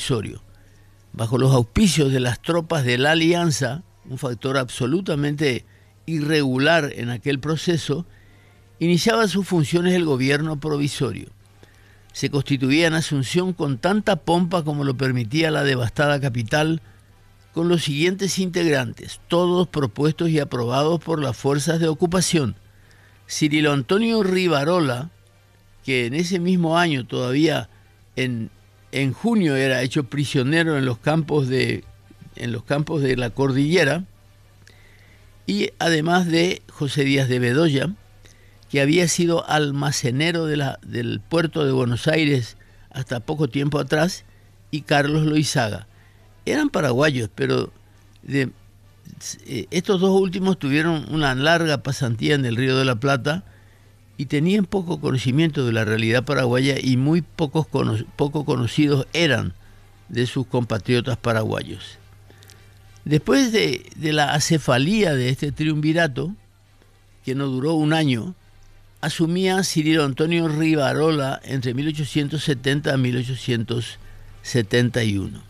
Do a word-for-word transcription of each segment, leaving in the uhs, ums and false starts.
provisorio. Bajo los auspicios de las tropas de la Alianza, un factor absolutamente irregular en aquel proceso, iniciaba sus funciones el gobierno provisorio. Se constituía en Asunción con tanta pompa como lo permitía la devastada capital, con los siguientes integrantes, todos propuestos y aprobados por las fuerzas de ocupación: Cirilo Antonio Rivarola, que en ese mismo año, todavía en, en junio, era hecho prisionero en los campos de, en los campos de la cordillera, y además de José Díaz de Bedoya, que había sido almacenero de la, del puerto de Buenos Aires hasta poco tiempo atrás, y Carlos Loizaga. Eran paraguayos, pero de, eh, estos dos últimos tuvieron una larga pasantía en el Río de la Plata y tenían poco conocimiento de la realidad paraguaya, y muy pocos cono poco conocidos eran de sus compatriotas paraguayos. Después de, de la acefalía de este triunvirato, que no duró un año, asumía Cirilo Antonio Rivarola entre mil ochocientos setenta a mil ochocientos setenta y uno.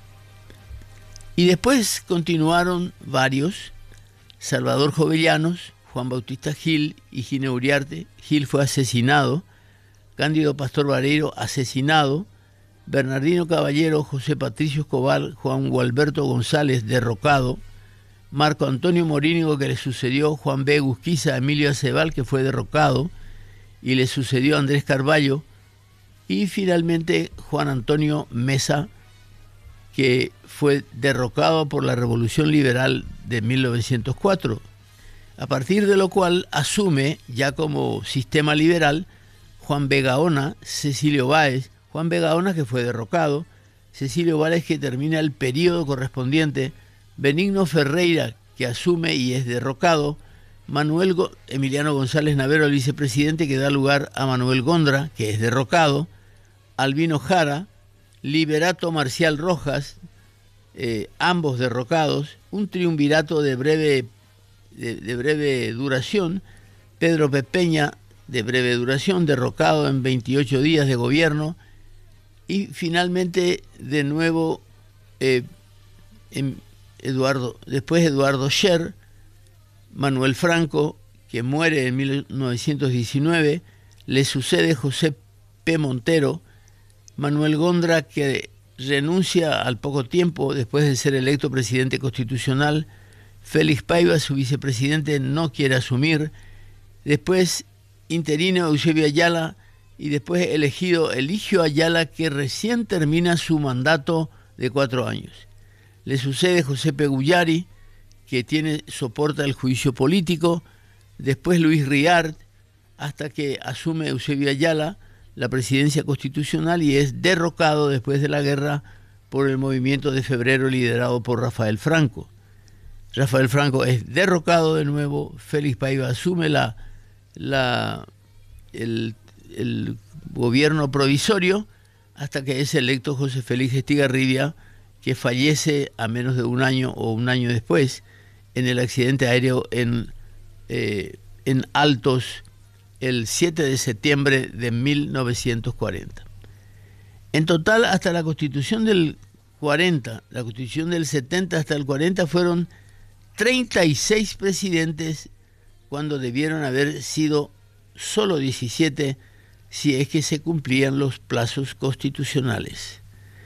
Y después continuaron varios: Salvador Jovellanos, Juan Bautista Gil, Higinio Uriarte. Gil fue asesinado. Cándido Pastor Vareiro, asesinado. Bernardino Caballero, José Patricio Escobar, Juan Gualberto González, derrocado. Marco Antonio Morínigo, que le sucedió. Juan B. Gusquiza, Emilio Acebal, que fue derrocado y le sucedió Andrés Carballo. Y finalmente Juan Antonio Mesa, que fue derrocado por la Revolución Liberal de mil novecientos cuatro, a partir de lo cual asume, ya como sistema liberal, Juan B. Gaona, Cecilio Báez. Juan B. Gaona, que fue derrocado; Cecilio Báez, que termina el periodo correspondiente; Benigno Ferreira, que asume y es derrocado; Manuel Go Emiliano González Navero, el vicepresidente, que da lugar a Manuel Gondra, que es derrocado; Albino Jara; Liberato Marcial Rojas, eh, ambos derrocados; un triunvirato de breve, de, de breve duración, Pedro Pepeña, de breve duración, derrocado en veintiocho días de gobierno; y finalmente de nuevo eh, en Eduardo, después Eduardo Scher, Manuel Franco, que muere en mil novecientos diecinueve, le sucede José P. Montero; Manuel Gondra, que renuncia al poco tiempo después de ser electo presidente constitucional; Félix Paiva, su vicepresidente, no quiere asumir; después interino Eusebio Ayala, y después elegido Eligio Ayala, que recién termina su mandato de cuatro años. Le sucede José Pegullari, que tiene, soporta el juicio político; después Luis Riart, hasta que asume Eusebio Ayala la presidencia constitucional y es derrocado después de la guerra por el movimiento de febrero liderado por Rafael Franco. Rafael Franco es derrocado de nuevo; Félix Paiva asume la, la, el, el gobierno provisorio hasta que es electo José Félix Estigarribia, que fallece a menos de un año o un año después en el accidente aéreo en, eh, en Altos, el siete de septiembre de mil novecientos cuarenta. En total, hasta la Constitución del cuarenta, la Constitución del setenta hasta el cuarenta, fueron treinta y seis presidentes, cuando debieron haber sido solo diecisiete, si es que se cumplían los plazos constitucionales.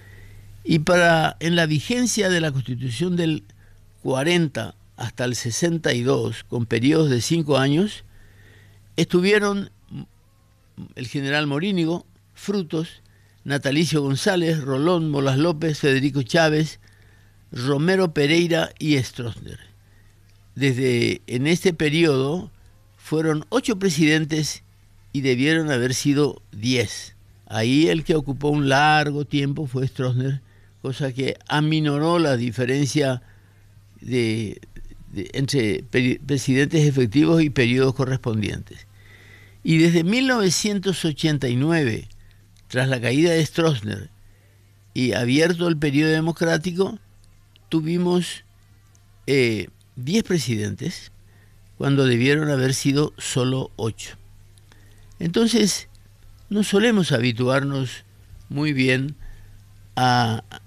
Y para en la vigencia de la Constitución del cuarenta hasta el sesenta y dos, con periodos de cinco años, estuvieron el general Morínigo, Frutos, Natalicio González, Rolón, Molas López, Federico Chávez, Romero Pereira y Stroessner. Desde en este periodo fueron ocho presidentes y debieron haber sido diez. Ahí el que ocupó un largo tiempo fue Stroessner, cosa que aminoró la diferencia de, de, entre presidentes efectivos y periodos correspondientes. Y desde mil novecientos ochenta y nueve, tras la caída de Stroessner y abierto el periodo democrático, tuvimos eh, diez presidentes, cuando debieron haber sido solo ocho. Entonces, no solemos habituarnos muy bien a,